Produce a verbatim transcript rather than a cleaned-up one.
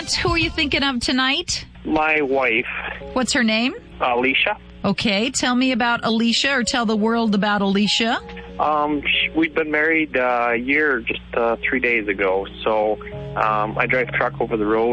Matt, who are you thinking of tonight? My wife. What's her name? Alicia. Okay, tell me about Alicia, or tell the world about Alicia. Um, sh- we've been married uh, a year, just uh, three days ago. So um, I drive truck over the road.